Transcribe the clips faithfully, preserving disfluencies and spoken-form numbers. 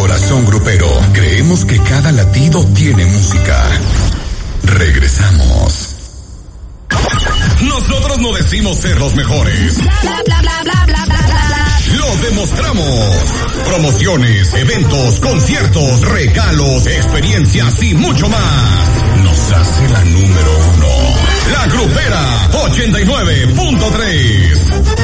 Corazón Grupero, creemos que cada latido tiene música. Regresamos. Nosotros no decimos ser los mejores. Bla, bla, bla, bla, bla, bla, bla. Lo demostramos. Promociones, eventos, conciertos, regalos, experiencias y mucho más. Nos hace la número uno. La Grupera ochenta y nueve punto tres.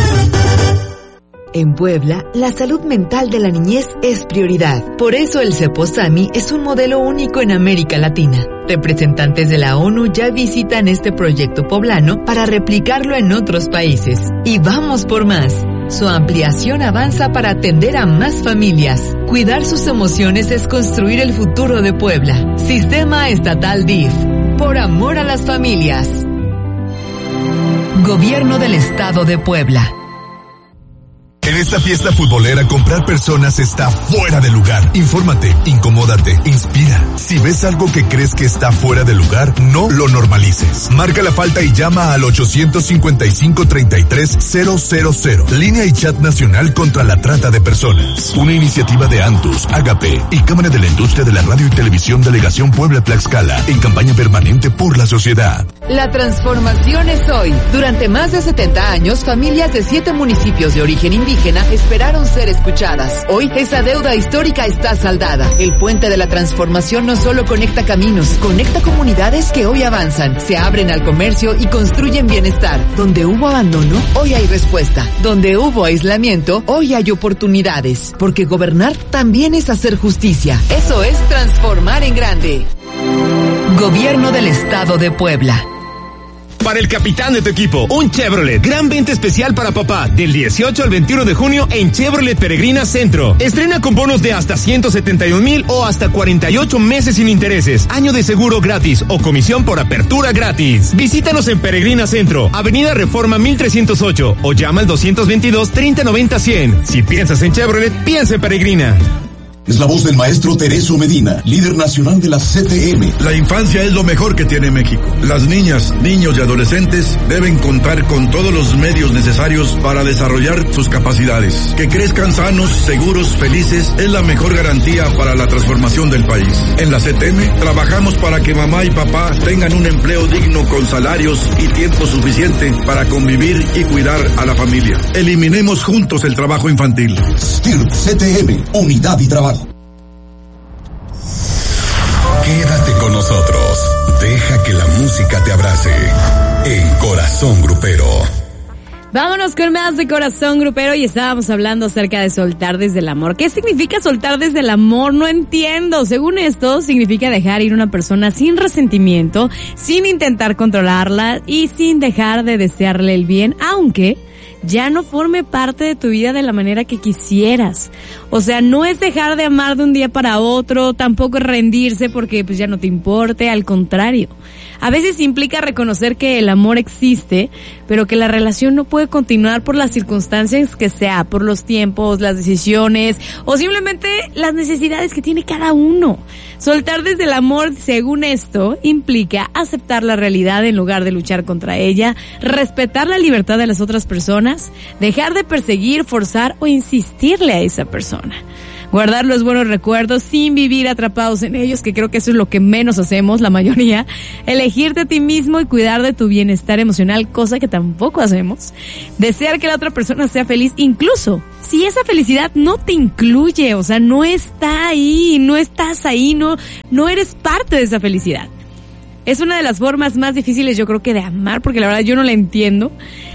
En Puebla, la salud mental de la niñez es prioridad. Por eso el Ceposami es un modelo único en América Latina. Representantes de la ONU ya visitan este proyecto poblano para replicarlo en otros países. Y vamos por más. Su ampliación avanza para atender a más familias. Cuidar sus emociones es construir el futuro de Puebla. Sistema Estatal D I F. Por amor a las familias. Gobierno del Estado de Puebla. En esta fiesta futbolera, comprar personas está fuera de lugar. Infórmate, incomódate, inspira. Si ves algo que crees que está fuera de lugar, no lo normalices. Marca la falta y llama al ochocientos cincuenta y cinco, treinta y tres, cero cero cero. Línea y chat nacional contra la trata de personas. Una iniciativa de Antus, Agape y Cámara de la Industria de la Radio y Televisión Delegación Puebla-Tlaxcala en campaña permanente por la sociedad. La transformación es hoy. Durante más de setenta años, familias de siete municipios de origen indígena esperaron ser escuchadas. Hoy esa deuda histórica está saldada. El puente de la transformación no solo conecta caminos, conecta comunidades que hoy avanzan, se abren al comercio y construyen bienestar. Donde hubo abandono, hoy hay respuesta. Donde hubo aislamiento, hoy hay oportunidades. Porque gobernar también es hacer justicia. Eso es transformar en grande. Gobierno del Estado de Puebla. Para el capitán de tu equipo, un Chevrolet. Gran venta especial para papá, del dieciocho al veintiuno de junio en Chevrolet Peregrina Centro. Estrena con bonos de hasta ciento setenta y un mil o hasta cuarenta y ocho meses sin intereses. Año de seguro gratis o comisión por apertura gratis. Visítanos en Peregrina Centro, Avenida Reforma mil trescientos ocho o llama al doscientos veintidós, treinta noventa, cien. Si piensas en Chevrolet, piensa en Peregrina. Es la voz del maestro Tereso Medina, líder nacional de la C T M. La infancia es lo mejor que tiene México. Las niñas, niños y adolescentes deben contar con todos los medios necesarios para desarrollar sus capacidades. Que crezcan sanos, seguros, felices es la mejor garantía para la transformación del país. En la C T M trabajamos para que mamá y papá tengan un empleo digno con salarios y tiempo suficiente para convivir y cuidar a la familia. Eliminemos juntos el trabajo infantil. S T I R P C T M, unidad y trabajo. Quédate con nosotros. Deja que la música te abrace. En Corazón Grupero. Vámonos con más de Corazón Grupero y estábamos hablando acerca de soltar desde el amor. ¿Qué significa soltar desde el amor? No entiendo. Según esto, significa dejar ir a una persona sin resentimiento, sin intentar controlarla y sin dejar de desearle el bien, aunque ya no forme parte de tu vida de la manera que quisieras. O sea, no es dejar de amar de un día para otro, tampoco es rendirse porque pues ya no te importe, al contrario. A veces implica reconocer que el amor existe, pero que la relación no puede continuar por las circunstancias que sea, por los tiempos, las decisiones o simplemente las necesidades que tiene cada uno. Soltar desde el amor, según esto, implica aceptar la realidad en lugar de luchar contra ella, respetar la libertad de las otras personas, dejar de perseguir, forzar o insistirle a esa persona. Guardar los buenos recuerdos sin vivir atrapados en ellos, que creo que eso es lo que menos hacemos la mayoría. Elegirte a ti mismo y cuidar de tu bienestar emocional, cosa que tampoco hacemos. Desear que la otra persona sea feliz, incluso si esa felicidad no te incluye, o sea, no está ahí, no estás ahí, no, no eres parte de esa felicidad. Es una de las formas más difíciles, yo creo, que de amar, porque la verdad yo no la entiendo.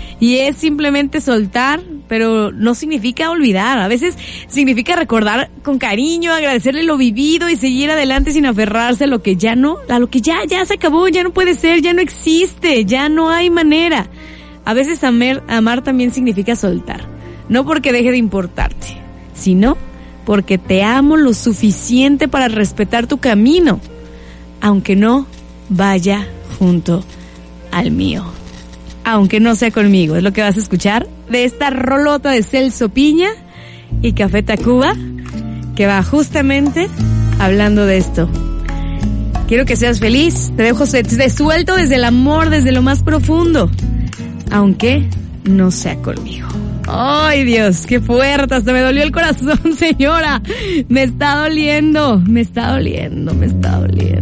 Y es simplemente soltar, pero no significa olvidar. A veces significa recordar con cariño, agradecerle lo vivido y seguir adelante sin aferrarse a lo que ya no, a lo que ya, ya se acabó, ya no puede ser, ya no existe, ya no hay manera. A veces amar, amar también significa soltar. No porque deje de importarte, sino porque te amo lo suficiente para respetar tu camino, aunque no vaya junto al mío. Aunque no sea conmigo, es lo que vas a escuchar de esta rolota de Celso Piña y Café Tacuba, que va justamente hablando de esto. Quiero que seas feliz, te dejo te suelto desde el amor, desde lo más profundo, aunque no sea conmigo. Ay, Dios, qué fuerte, hasta me dolió el corazón, señora. Me está doliendo, me está doliendo, me está doliendo.